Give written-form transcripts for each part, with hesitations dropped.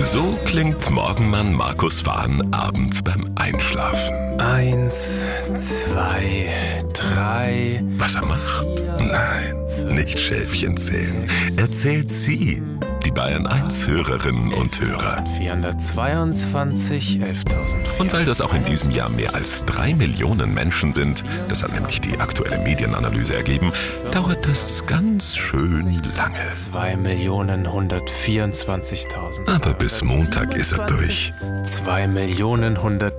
So klingt Morgenmann Markus Fahn abends beim Einschlafen. 1, 2, 3. Was er macht? Nein, nicht Schäfchen zählen. Er zählt sie, die Bayern 1 Hörerinnen und Hörer. 422, 11.000. Und weil das auch in diesem Jahr mehr als 3 Millionen Menschen sind, das hat nämlich die aktuelle Medienanalyse ergeben, dauert das ganz schön lange. 2.124.000. Aber bis Montag ist er durch. 2.100.000.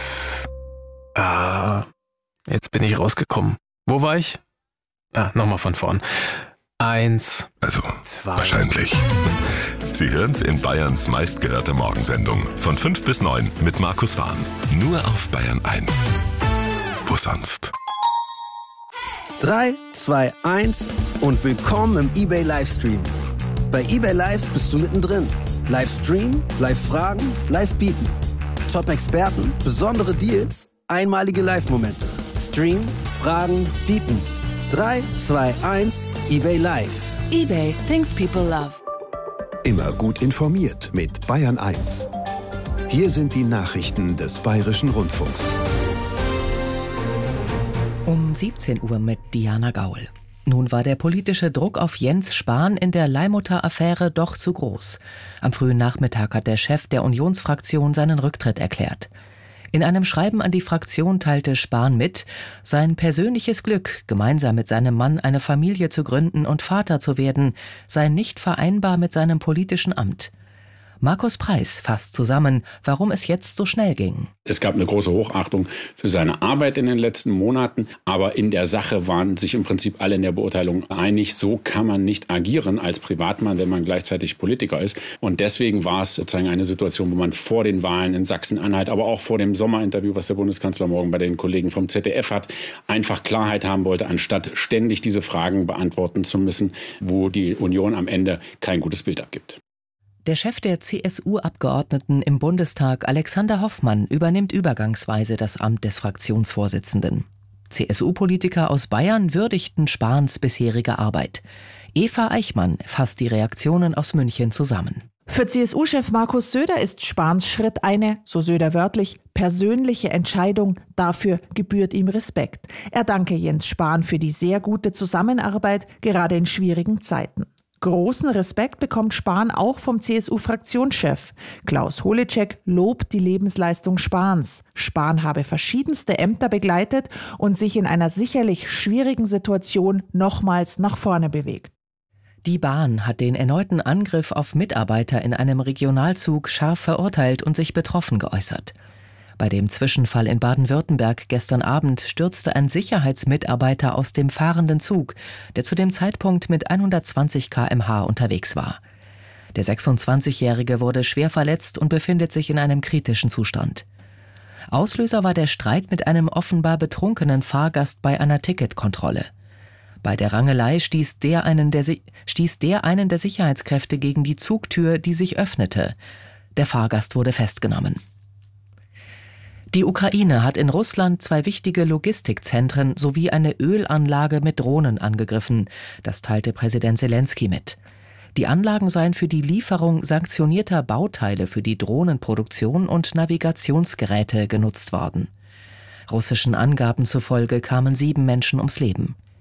Jetzt bin ich rausgekommen. Wo war ich? Nochmal von vorn. 1, Also, 2. wahrscheinlich. Sie hören's in Bayerns meistgehörter Morgensendung von 5 bis 9 mit Markus Fahn. Nur auf Bayern 1. Wo sonst? 3, 2, 1 und willkommen im eBay Livestream. Bei eBay Live bist du mittendrin. Livestream, Live-Fragen, Live-Bieten. Top-Experten, besondere Deals, einmalige Live-Momente. Stream, Fragen, Bieten. 3, 2, 1, eBay Live. eBay, things people love. Immer gut informiert mit Bayern 1. Hier sind die Nachrichten des Bayerischen Rundfunks. Um 17 Uhr mit Diana Gaul. Nun war der politische Druck auf Jens Spahn in der Leihmutter-Affäre doch zu groß. Am frühen Nachmittag hat der Chef der Unionsfraktion seinen Rücktritt erklärt. In einem Schreiben an die Fraktion teilte Spahn mit, sein persönliches Glück, gemeinsam mit seinem Mann eine Familie zu gründen und Vater zu werden, sei nicht vereinbar mit seinem politischen Amt. Markus Preis fasst zusammen, warum es jetzt so schnell ging. Es gab eine große Hochachtung für seine Arbeit in den letzten Monaten, aber in der Sache waren sich im Prinzip alle in der Beurteilung einig, so kann man nicht agieren als Privatmann, wenn man gleichzeitig Politiker ist. Und deswegen war es sozusagen eine Situation, wo man vor den Wahlen in Sachsen-Anhalt, aber auch vor dem Sommerinterview, was der Bundeskanzler morgen bei den Kollegen vom ZDF hat, einfach Klarheit haben wollte, anstatt ständig diese Fragen beantworten zu müssen, wo die Union am Ende kein gutes Bild abgibt. Der Chef der CSU-Abgeordneten im Bundestag, Alexander Hoffmann, übernimmt übergangsweise das Amt des Fraktionsvorsitzenden. CSU-Politiker aus Bayern würdigten Spahns bisherige Arbeit. Eva Eichmann fasst die Reaktionen aus München zusammen. Für CSU-Chef Markus Söder ist Spahns Schritt eine, so Söder wörtlich, persönliche Entscheidung. Dafür gebührt ihm Respekt. Er danke Jens Spahn für die sehr gute Zusammenarbeit, gerade in schwierigen Zeiten. Großen Respekt bekommt Spahn auch vom CSU-Fraktionschef. Klaus Holecek lobt die Lebensleistung Spahns. Spahn habe verschiedenste Ämter begleitet und sich in einer sicherlich schwierigen Situation nochmals nach vorne bewegt. Die Bahn hat den erneuten Angriff auf Mitarbeiter in einem Regionalzug scharf verurteilt und sich betroffen geäußert. Bei dem Zwischenfall in Baden-Württemberg gestern Abend stürzte ein Sicherheitsmitarbeiter aus dem fahrenden Zug, der zu dem Zeitpunkt mit 120 km/h unterwegs war. Der 26-Jährige wurde schwer verletzt und befindet sich in einem kritischen Zustand. Auslöser war der Streit mit einem offenbar betrunkenen Fahrgast bei einer Ticketkontrolle. Bei der Rangelei stieß der einen der Sicherheitskräfte gegen die Zugtür, die sich öffnete. Der Fahrgast wurde festgenommen. Die Ukraine hat in Russland 2 wichtige Logistikzentren sowie eine Ölanlage mit Drohnen angegriffen. Das teilte Präsident Selenskyj mit. Die Anlagen seien für die Lieferung sanktionierter Bauteile für die Drohnenproduktion und Navigationsgeräte genutzt worden. Russischen Angaben zufolge kamen 7 Menschen ums Leben.